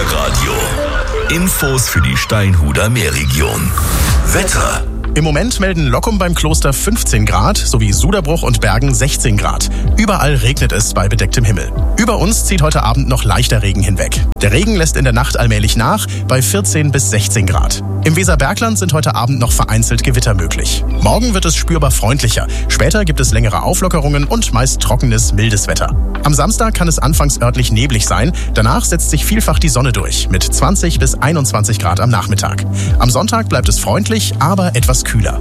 Meerradio. Infos für die Steinhuder Meerregion. Wetter. Im Moment melden Lockum beim Kloster 15 Grad sowie Suderbruch und Bergen 16 Grad. Überall regnet es bei bedecktem Himmel. Über uns zieht heute Abend noch leichter Regen hinweg. Der Regen lässt in der Nacht allmählich nach bei 14 bis 16 Grad. Im Weserbergland sind heute Abend noch vereinzelt Gewitter möglich. Morgen wird es spürbar freundlicher. Später gibt es längere Auflockerungen und meist trockenes, mildes Wetter. Am Samstag kann es anfangs örtlich neblig sein. Danach setzt sich vielfach die Sonne durch mit 20 bis 21 Grad am Nachmittag. Am Sonntag bleibt es freundlich, aber etwas kühler.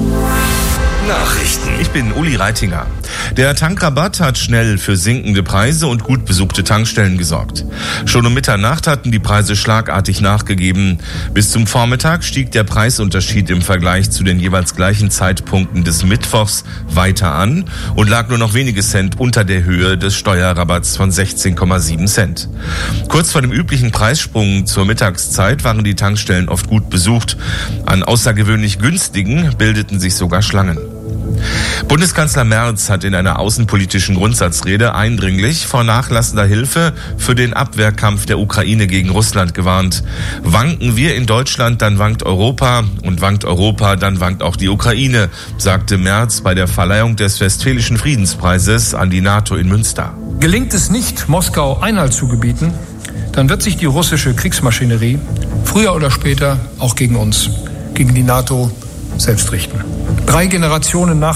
Nachrichten. Ich bin Uli Reitinger. Der Tankrabatt hat schnell für sinkende Preise und gut besuchte Tankstellen gesorgt. Schon um Mitternacht hatten die Preise schlagartig nachgegeben. Bis zum Vormittag stieg der Preisunterschied im Vergleich zu den jeweils gleichen Zeitpunkten des Mittwochs weiter an und lag nur noch wenige Cent unter der Höhe des Steuerrabatts von 16,7 Cent. Kurz vor dem üblichen Preissprung zur Mittagszeit waren die Tankstellen oft gut besucht. An außergewöhnlich günstigen bildeten sich sogar Schlangen. Bundeskanzler Merz hat in einer außenpolitischen Grundsatzrede eindringlich vor nachlassender Hilfe für den Abwehrkampf der Ukraine gegen Russland gewarnt. Wanken wir in Deutschland, dann wankt Europa, und wankt Europa, dann wankt auch die Ukraine, sagte Merz bei der Verleihung des Westfälischen Friedenspreises an die NATO in Münster. Gelingt es nicht, Moskau Einhalt zu gebieten, dann wird sich die russische Kriegsmaschinerie früher oder später auch gegen uns, gegen die NATO selbst richten. 3 Generationen nach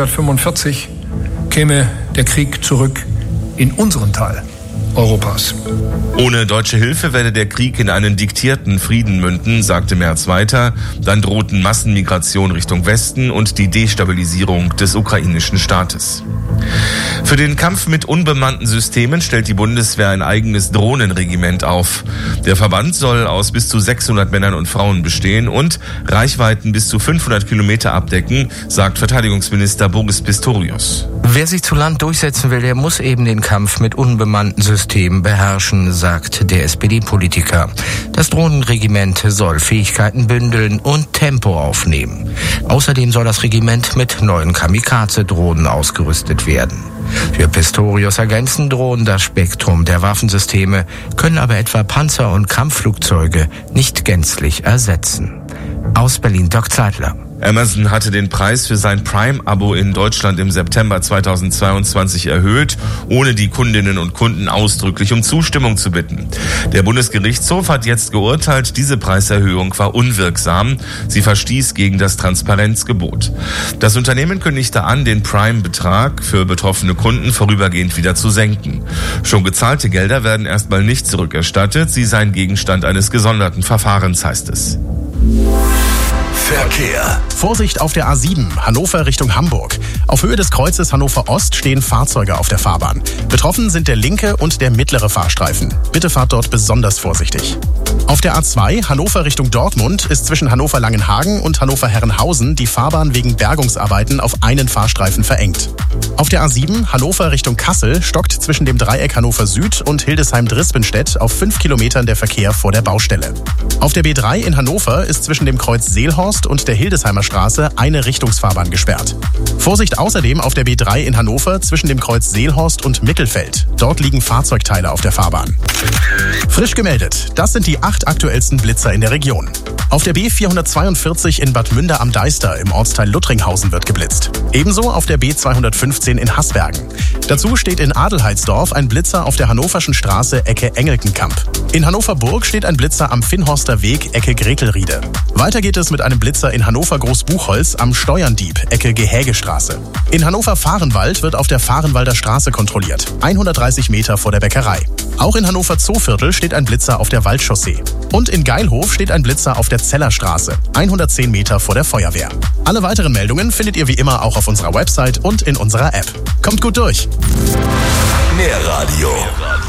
1945 käme der Krieg zurück in unseren Teil Europas. Ohne deutsche Hilfe werde der Krieg in einen diktierten Frieden münden, sagte Merz weiter. Dann drohten Massenmigration Richtung Westen und die Destabilisierung des ukrainischen Staates. Für den Kampf mit unbemannten Systemen stellt die Bundeswehr ein eigenes Drohnenregiment auf. Der Verband soll aus bis zu 600 Männern und Frauen bestehen und Reichweiten bis zu 500 Kilometer abdecken, sagt Verteidigungsminister Boris Pistorius. Wer sich zu Land durchsetzen will, der muss eben den Kampf mit unbemannten Systemen beherrschen, sagt der SPD-Politiker. Das Drohnenregiment soll Fähigkeiten bündeln und Tempo aufnehmen. Außerdem soll das Regiment mit neuen Kamikaze-Drohnen ausgerüstet werden. Für Pistorius ergänzen Drohnen das Spektrum der Waffensysteme, können aber etwa Panzer und Kampfflugzeuge nicht gänzlich ersetzen. Aus Berlin, Dirk Zeitler. Amazon hatte den Preis für sein Prime-Abo in Deutschland im September 2022 erhöht, ohne die Kundinnen und Kunden ausdrücklich um Zustimmung zu bitten. Der Bundesgerichtshof hat jetzt geurteilt, diese Preiserhöhung war unwirksam. Sie verstieß gegen das Transparenzgebot. Das Unternehmen kündigte an, den Prime-Betrag für betroffene Kunden vorübergehend wieder zu senken. Schon gezahlte Gelder werden erstmal nicht zurückerstattet. Sie seien Gegenstand eines gesonderten Verfahrens, heißt es. Verkehr. Vorsicht auf der A7, Hannover Richtung Hamburg. Auf Höhe des Kreuzes Hannover Ost stehen Fahrzeuge auf der Fahrbahn. Betroffen sind der linke und der mittlere Fahrstreifen. Bitte fahrt dort besonders vorsichtig. Auf der A2 Hannover Richtung Dortmund ist zwischen Hannover-Langenhagen und Hannover-Herrenhausen die Fahrbahn wegen Bergungsarbeiten auf einen Fahrstreifen verengt. Auf der A7 Hannover Richtung Kassel stockt zwischen dem Dreieck Hannover Süd und Hildesheim-Drispenstedt auf 5 Kilometern der Verkehr vor der Baustelle. Auf der B3 in Hannover ist zwischen dem Kreuz Seelhorst und der Hildesheimer Straße eine Richtungsfahrbahn gesperrt. Vorsicht außerdem auf der B3 in Hannover zwischen dem Kreuz Seelhorst und Mittelfeld. Dort liegen Fahrzeugteile auf der Fahrbahn. Frisch gemeldet, das sind die 8 aktuellsten Blitzer in der Region. Auf der B442 in Bad Münder am Deister im Ortsteil Luttringhausen wird geblitzt. Ebenso auf der B215 in Haßbergen. Dazu steht in Adelheidsdorf ein Blitzer auf der Hannoverschen Straße Ecke Engelkenkamp. In Hannover-Burg steht ein Blitzer am Finnhorster Weg Ecke Gretelriede. Weiter geht es mit einem Blitzer in Hannover Großbuchholz am Steuerndieb Ecke Gehägestraße. In Hannover Vahrenwald wird auf der Vahrenwalder Straße kontrolliert, 130 Meter vor der Bäckerei. Auch in Hannover Zooviertel steht ein Blitzer auf der Waldchaussee. Und in Geilhof steht ein Blitzer auf der Zellerstraße, 110 Meter vor der Feuerwehr. Alle weiteren Meldungen findet ihr wie immer auch auf unserer Website und in unserer App. Kommt gut durch! Meerradio.